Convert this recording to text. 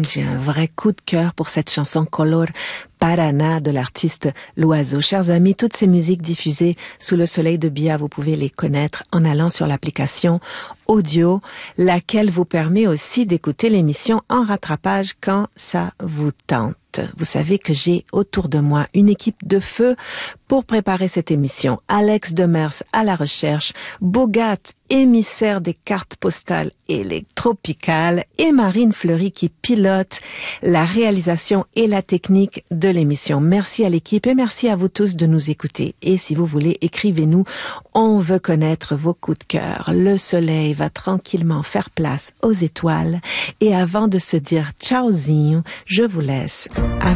j'ai un vrai coup de cœur pour cette chanson Color Paraná de l'artiste L'Oiseau. Chers amis, toutes ces musiques diffusées sous le soleil de Bia, vous pouvez les connaître en allant sur l'application Audio, laquelle vous permet aussi d'écouter l'émission en rattrapage quand ça vous tente. Vous savez que j'ai autour de moi une équipe de feu pour préparer cette émission. Alex Demers à la recherche, Bogat, émissaire des cartes postales électropicales, et Marine Fleury qui pilote la réalisation et la technique de l'émission. Merci à l'équipe et merci à vous tous de nous écouter. Et si vous voulez, écrivez-nous. On veut connaître vos coups de cœur. Le soleil va tranquillement faire place aux étoiles. Et avant de se dire ciaozinho, je vous laisse avec